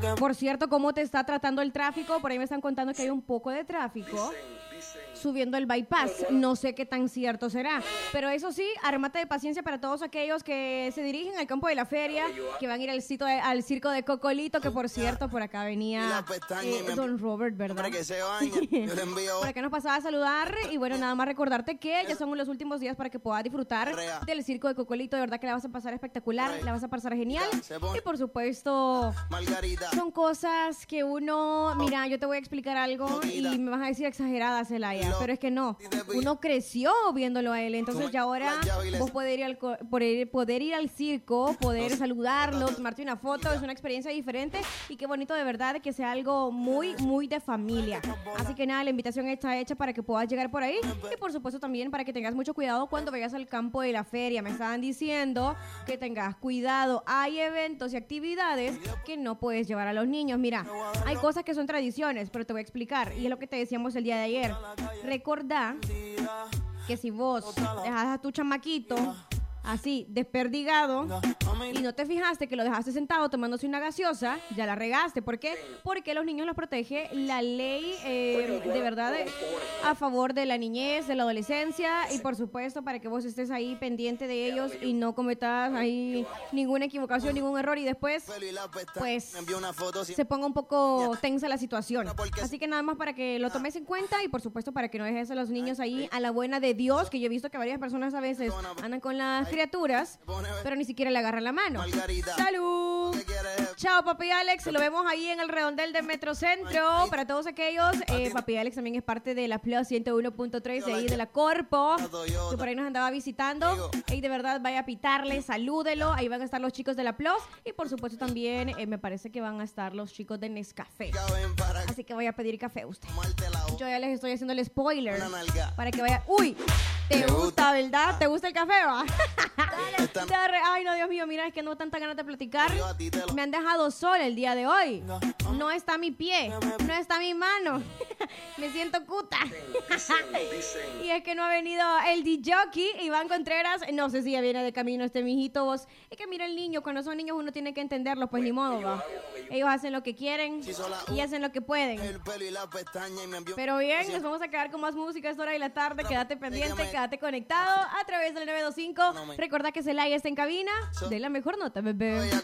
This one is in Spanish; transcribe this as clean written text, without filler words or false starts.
Por cierto, ¿cómo te está tratando el tráfico? Por ahí me están contando que hay un poco de tráfico subiendo el bypass. No sé qué tan cierto será. Pero eso sí, ármate de paciencia para todos aquellos que se dirigen al campo de la feria, que van a ir al circo de Cocolito, que por cierto, por acá venía Don Robert, ¿verdad? Por acá nos pasaba a saludar y bueno, nada más recordarte que ya son los últimos días para que puedas disfrutar del circo de Cocolito. De verdad que la vas a pasar espectacular, la vas a pasar genial. Y por supuesto, son cosas que uno... Mira, yo te voy a explicar algo y me vas a decir exagerada, Celaya. Pero es que no, uno creció viéndolo a él, entonces ya ahora vos poder ir al circo, poder saludarlo, tomarte una foto, es una experiencia diferente y qué bonito de verdad que sea algo muy, muy de familia. Así que nada, la invitación está hecha para que puedas llegar por ahí y por supuesto también para que tengas mucho cuidado cuando vayas al campo de la feria. Me estaban diciendo que tengas cuidado, hay eventos y actividades que no puedes llevar a los niños. Mira, hay cosas que son tradiciones, pero te voy a explicar y es lo que te decíamos el día de ayer. Recordá que si vos dejas a tu chamaquito así, desperdigado, y no te fijaste que lo dejaste sentado tomándose una gaseosa, ya la regaste. ¿Por qué? Porque los niños los protege la ley de verdad a favor de la niñez, de la adolescencia y por supuesto para que vos estés ahí pendiente de ellos y no cometas ahí ninguna equivocación, ningún error y después pues se ponga un poco tensa la situación. Así que nada más para que lo tomes en cuenta y por supuesto para que no dejes a los niños ahí a la buena de Dios, que yo he visto que varias personas a veces andan con las criaturas, pero ni siquiera le agarran la mano. ¡Salud! Chao, papi Alex. Lo vemos ahí en el redondel de Metrocentro. Para todos aquellos, papi Alex también es parte de la Plus 101.3 de ahí de la Corpo, que por ahí nos andaba visitando. Y de verdad, vaya a pitarle, salúdelo. Ahí van a estar los chicos de la Plus. Y por supuesto también me parece que van a estar los chicos de Nescafé. Así que vaya a pedir café a usted. Yo ya les estoy haciendo el spoiler para que vaya. ¡Uy! ¿Te gusta, verdad? ¿Te gusta el café, va? Ay, no, Dios mío, mira, es que no tanta ganas de platicar. Me han dejado sola el día de hoy. No está mi pie, no está mi mano. Me siento cuta. Y es que no ha venido el DJ Iván Contreras. No sé si ya viene de camino este mijito, vos. Es que mira el niño, cuando son niños uno tiene que entenderlos, pues ni modo, va. Ellos hacen lo que quieren y hacen lo que pueden. Pero bien, nos vamos a quedar con más música a esta hora de la tarde. Quédate pendiente, quédate conectado a través del 925. Recordá que Celaya está en cabina de la mejor nota, bebé.